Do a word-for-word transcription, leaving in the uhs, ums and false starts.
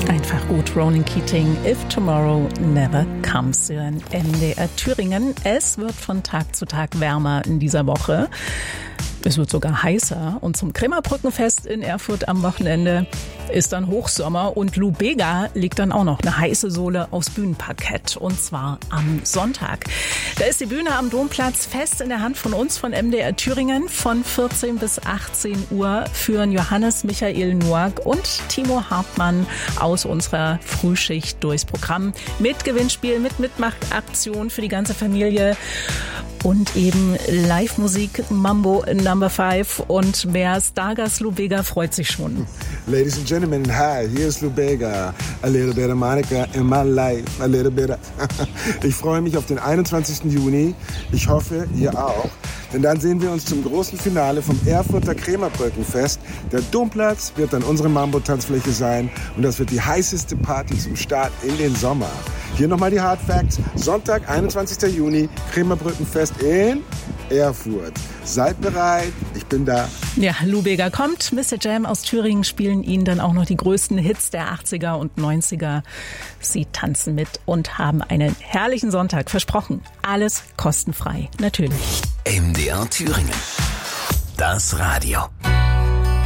Einfach gut, Ronan Keating, If Tomorrow Never Comes, in M D R Thüringen. Es wird von Tag zu Tag wärmer in dieser Woche. Es wird sogar heißer und zum Krämerbrückenfest in Erfurt am Wochenende ist dann Hochsommer und Lou Bega legt dann auch noch eine heiße Sohle aufs Bühnenparkett und zwar am Sonntag. Da ist die Bühne am Domplatz fest in der Hand von uns von M D R Thüringen. Von vierzehn bis achtzehn Uhr führen Johannes Michael Noack und Timo Hartmann aus unserer Frühschicht durchs Programm mit Gewinnspiel, mit Mitmachaktion für die ganze Familie. Und eben Live-Musik, Mambo Number Five. Und wer Stargast Lou Bega freut sich schon. Ladies and gentlemen, hi, here's Lou Bega. A little bit of Monica in my life, a little bit of... Ich freue mich auf den einundzwanzigsten Juni. Ich hoffe, ihr auch. Denn dann sehen wir uns zum großen Finale vom Erfurter Krämerbrückenfest. Der Domplatz wird dann unsere Mambo-Tanzfläche sein. Und das wird die heißeste Party zum Start in den Sommer. Hier nochmal die Hard Facts. Sonntag, einundzwanzigsten Juni, Krämerbrückenfest in Erfurt. Seid bereit, ich bin da. Ja, Lou Bega kommt. Mister Jam aus Thüringen spielen Ihnen dann auch noch die größten Hits der achtziger und neunziger. Sie tanzen mit und haben einen herrlichen Sonntag. Versprochen, alles kostenfrei, natürlich. M D R Thüringen. Das Radio.